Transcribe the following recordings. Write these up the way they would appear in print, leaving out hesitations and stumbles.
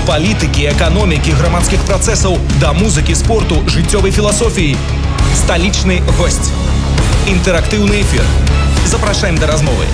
палітыкі, эканомікі, грамадскіх працэсаў да музыкі, спорту, жыццёвай філасофіі. Сталічны госць. Інтэрактыўны эфір. Запрашаем да размовы.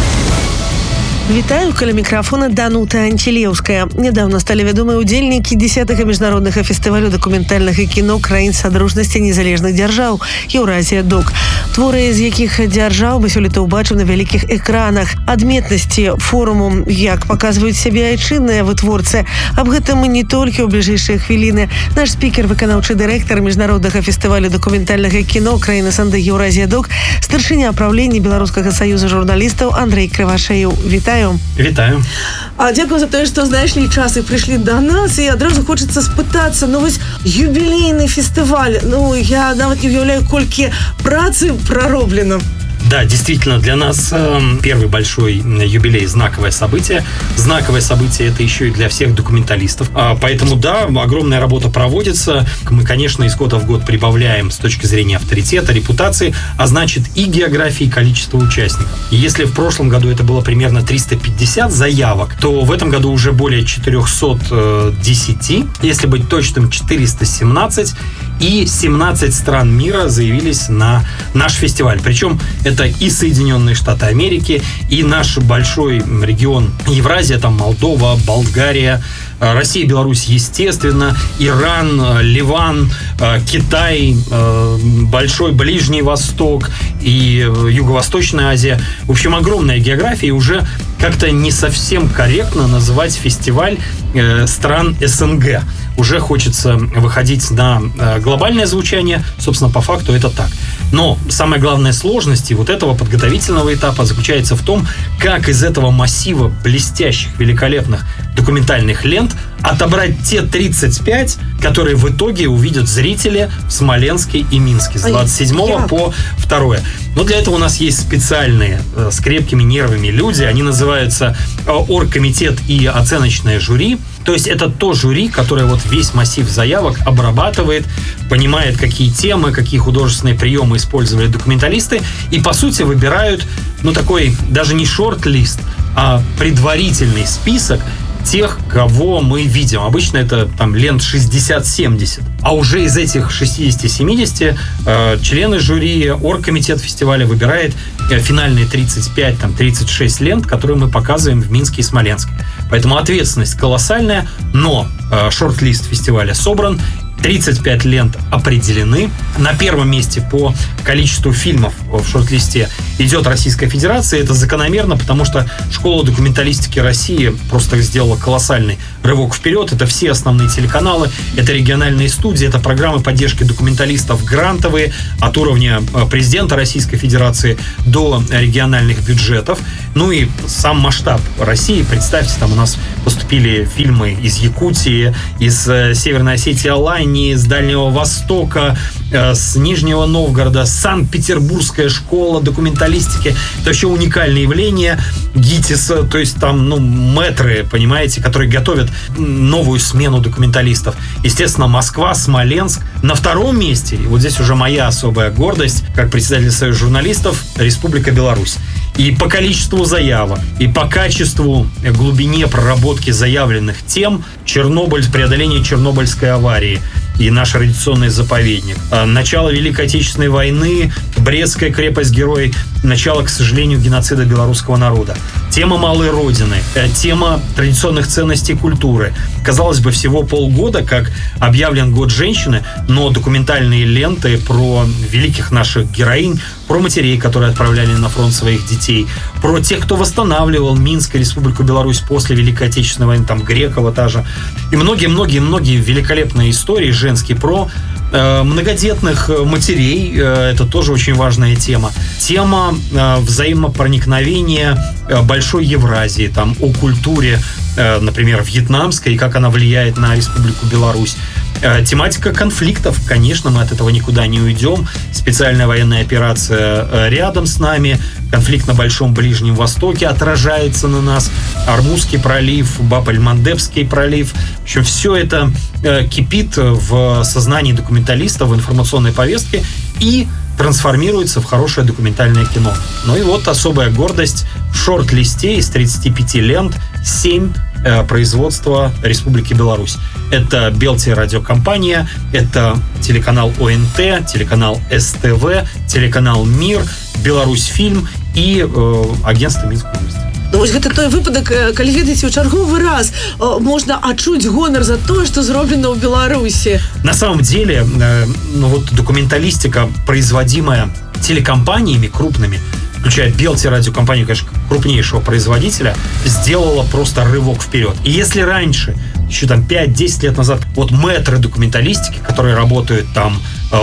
Вітаю, каля мікрафона Данута Антилеўская. Нядаўна сталі вядомыя удзельнікі 10-го міжнароднага фестывалю дакументальнага кіно краін Садружнасці незалежных дзяржаў Еўразія ДОК. Творы з якіх дзяржаў мы сёлета ўбачым на вялікіх экранах. Адметнасці форуму, як паказваюць сябе айчынныя вытворцы. Аб гэтым не толькі ў бліжэйшыя хвіліны. Наш спікер, выканаўчы дырэктар міжнароднага фестывалю дакументальнага кіно краін СНД Еўразія ДОК, старшыня правлення Беларускага саюза журналістаў Андрэй Крывашеў. Вітаю. Вітаю. Дякую за тое, што знайшлі час і прыйшлі да нас. І адразу хочацца спытацца, вось юбілейны фестываль. Я нават не уяўляю, колькі працы прароблена. Да, действительно, для нас первый большой юбилей – знаковое событие. Знаковое событие – это еще и для всех документалистов. Поэтому, да, огромная работа проводится. Мы, конечно, из года в год прибавляем с точки зрения авторитета, репутации, а значит и географии, и количество участников. И если в прошлом году это было примерно 350 заявок, то в этом году уже более 410, если быть точным, 417, и 17 стран мира заявились на наш фестиваль. Причем это и Соединенные Штаты Америки, и наш большой регион Евразия, там Молдова, Болгария, Россия, Беларусь, естественно, Иран, Ливан, Китай, Большой Ближний Восток и Юго-Восточная Азия. В общем, огромная география, и уже как-то не совсем корректно называть фестиваль стран СНГ. Уже хочется выходить на глобальное звучание. Собственно, по факту это так. Но самая главная сложность и вот этого подготовительного этапа заключается в том, как из этого массива блестящих, великолепных документальных лент отобрать те 35, которые в итоге увидят зрители в Смоленске и Минске с 27 по 2. Но для этого у нас есть специальные с крепкими нервами люди. Они называются оргкомитет и оценочное жюри. То есть это то жюри, которое вот весь массив заявок обрабатывает, понимает, какие темы, какие художественные приемы использовали документалисты, и, по сути, выбирают, такой даже не шорт-лист, а предварительный список тех, кого мы видим. Обычно это там лент 60-70. А уже из этих 60-70 члены жюри, оргкомитет фестиваля выбирает финальные 35-36 лент, которые мы показываем в Минске и Смоленске. Поэтому ответственность колоссальная, но шорт-лист фестиваля собран, 35 лент определены. На первом месте по количеству фильмов в шорт-листе идет Российская Федерация. Это закономерно, потому что Школа документалистики России просто сделала колоссальный рывок вперед. Это все основные телеканалы, это региональные студии, это программы поддержки документалистов грантовые от уровня президента Российской Федерации до региональных бюджетов. И сам масштаб России. Представьте, там у нас поступили фильмы из Якутии, из Северной Осетии, Алании, с Дальнего Востока, с Нижнего Новгорода, Санкт-Петербургская школа документалистики. Это вообще уникальное явление. ГИТИСа, то есть там, мэтры, понимаете, которые готовят новую смену документалистов. Естественно, Москва, Смоленск. На втором месте, и вот здесь уже моя особая гордость, как председатель Союза журналистов, Республика Беларусь. И по количеству заявок, и по качеству, глубине проработки заявленных тем, преодоление Чернобыльской аварии и наш радиационный заповедник, начало Великой Отечественной войны, Брестская крепость-герой, начало, к сожалению, геноцида белорусского народа, тема Малой Родины, тема традиционных ценностей культуры. Казалось бы, всего полгода, как объявлен Год женщины, но документальные ленты про великих наших героинь, про матерей, которые отправляли на фронт своих детей, про тех, кто восстанавливал Минск и Республику Беларусь после Великой Отечественной войны, там Грекова та же, и многие-многие-многие великолепные истории женские про многодетных матерей. Это тоже очень важная тема. Тема взаимопроникновения Большой Евразии, там о культуре, например, вьетнамской, и как она влияет на Республику Беларусь. Тематика конфликтов, конечно, мы от этого никуда не уйдем. Специальная военная операция рядом с нами, конфликт на Большом Ближнем Востоке отражается на нас, Ормузский пролив, Баб-эль-Мандебский пролив. В общем, все это кипит в сознании документалистов, в информационной повестке и трансформируется в хорошее документальное кино. Ну и вот особая гордость: в шорт-листе из 35 лент 7 производства Республики Беларусь. Это Белтелерадиокомпания, это телеканал ОНТ, телеканал СТВ, телеканал «Мир», Беларусьфильм и агентство Минской области. Ну, вось гэта той выпадак, калі ведаеце, у чарговы раз можна адчуць гонар за то, что зроблено в Беларуси. На самом деле, документалистика, производимая телекомпаниями крупными, включая Белтелерадиокомпанию, конечно, крупнейшего производителя, сделала просто рывок вперед. И если раньше, еще 5-10 лет назад, мэтры документалистики, которые работают там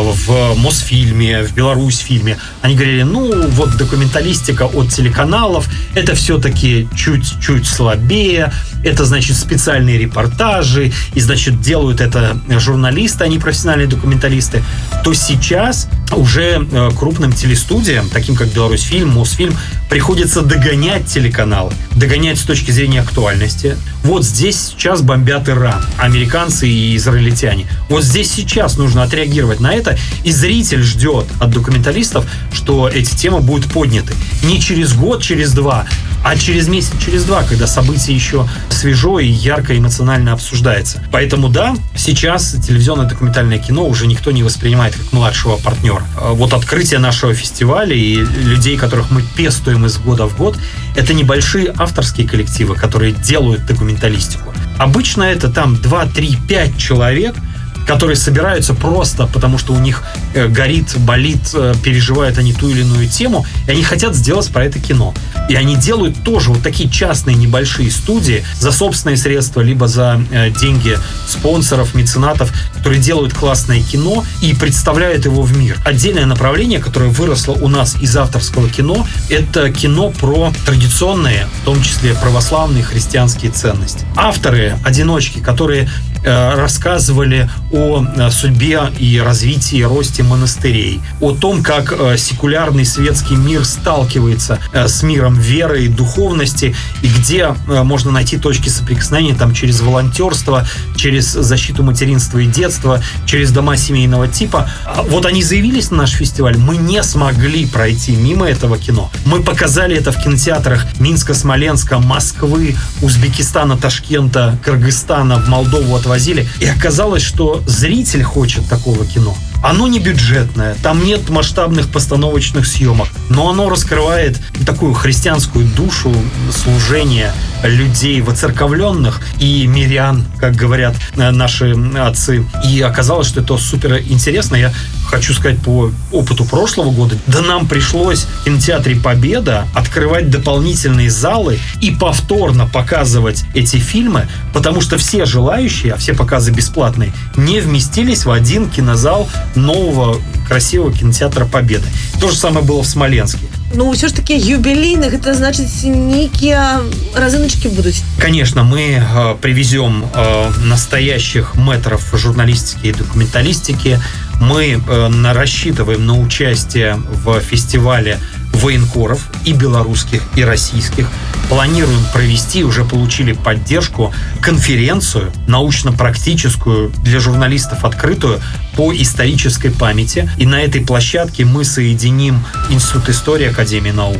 в Мосфильме, в Беларусьфильме, они говорили, документалистика от телеканалов, это все-таки чуть-чуть слабее, это, значит, специальные репортажи, и, значит, делают это журналисты, а не профессиональные документалисты, то сейчас уже крупным телестудиям, таким как Беларусьфильм, Мосфильм, приходится догонять телеканалы, догонять с точки зрения актуальности. Здесь сейчас бомбят Иран, американцы и израильтяне. Здесь сейчас нужно отреагировать на это, и зритель ждет от документалистов, что эти темы будут подняты. Не через год, через два, а через месяц, через два, когда событие еще свежо и ярко, эмоционально обсуждается. Поэтому, да, сейчас телевизионное документальное кино уже никто не воспринимает как младшего партнера. Открытие нашего фестиваля и людей, которых мы пестуем из года в год, это небольшие авторские коллективы, которые делают документалистику. Обычно это 2, 3, 5 человек, которые собираются просто потому, что у них горит, болит, переживают они ту или иную тему, и они хотят сделать про это кино. И они делают тоже такие частные небольшие студии за собственные средства, либо за деньги спонсоров, меценатов, которые делают классное кино и представляют его в мир. Отдельное направление, которое выросло у нас из авторского кино, это кино про традиционные, в том числе православные христианские ценности. Авторы, одиночки, которые рассказывали о судьбе и развитии и росте монастырей, о том, как секулярный светский мир сталкивается с миром веры и духовности, и где можно найти точки соприкосновения через волонтерство, через защиту материнства и детства, через дома семейного типа. Они заявились на наш фестиваль, мы не смогли пройти мимо этого кино. Мы показали это в кинотеатрах Минска, Смоленска, Москвы, Узбекистана, Ташкента, Кыргызстана, в Молдову отвозили. И оказалось, что зритель хочет такого кино. Оно не бюджетное, там нет масштабных постановочных съемок, но оно раскрывает такую христианскую душу служения людей воцерковленных и мирян, как говорят наши отцы. И оказалось, что это супер интересно. Я хочу сказать по опыту прошлого года, нам пришлось в кинотеатре «Победа» открывать дополнительные залы и повторно показывать эти фильмы, потому что все желающие, а все показы бесплатные, не вместились в один кинозал нового красивого кинотеатра «Победы». То же самое было в Смоленске. Все ж таки юбилейных, это значит, некие разыночки будут. Конечно, мы привезем настоящих мэтров журналистики и документалистики. Мы рассчитываем на участие в фестивале военкоров и белорусских, и российских. Планируем провести, уже получили поддержку, конференцию научно-практическую для журналистов открытую по исторической памяти. И на этой площадке мы соединим Институт истории Академии наук,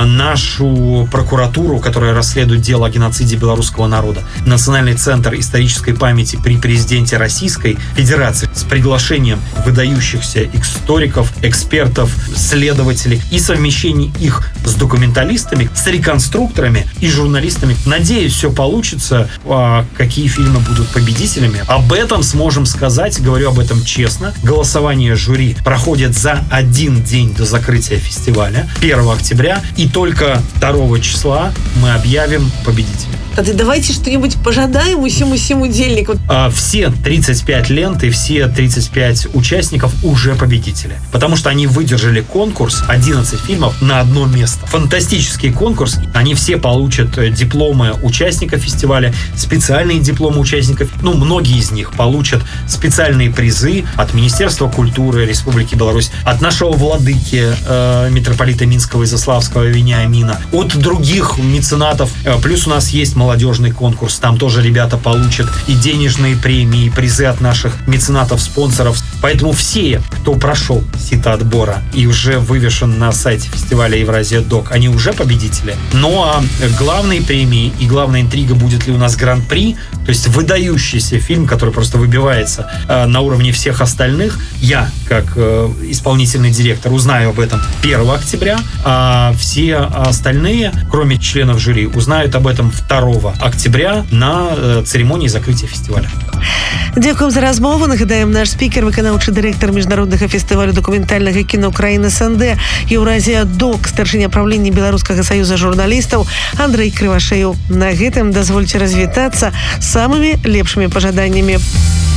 нашу прокуратуру, которая расследует дело о геноциде белорусского народа, Национальный центр исторической памяти при президенте Российской Федерации с приглашением выдающихся историков, экспертов, следователей и совмещение их с документалистами, с реконструкторами и журналистами. Надеюсь, все получится. Какие фильмы будут победителями? Об этом сможем сказать, говорю об этом честно. Голосование жюри проходит за один день до закрытия фестиваля, 1 октября, и только 2 числа мы объявим победителя. Тогда давайте что-нибудь пожадаем усім удельникам. Все 35 лент и все 35 участников уже победители. Потому что они выдержали конкурс, 11 фильмов на одно место. Фантастический конкурс. Они все получат дипломы участников фестиваля, специальные дипломы участников. Многие из них получат специальные призы от Министерства культуры Республики Беларусь, от нашего владыки, митрополита Минского и Заславского Вениамина, от других меценатов. Плюс у нас есть молодежный конкурс. Там тоже ребята получат и денежные премии, и призы от наших меценатов, спонсоров. Поэтому все, кто прошел сито отбора и уже вывешен на сайте фестиваля Евразия Док, они уже победители. Ну а главные премии и главная интрига, будет ли у нас гран-при, то есть выдающийся фильм, который просто выбивается на уровне всех остальных, я, как исполнительный директор, узнаю об этом 1 октября, а все остальные, кроме членов жюри, узнают об этом 2 октября на церемонии закрытия фестиваля. Дзякуем за размову. Нагадаем, наш спикер, выканаўчы дырэктар міжнароднага фестывалю дакументальнага кіно краіны СНД Еўразія Док, старшыня правлення Беларускага саюза журналістаў Андрэй Крывашеў. На гэтым дазвольце развітацца самымі лепшымі пажаданнямі.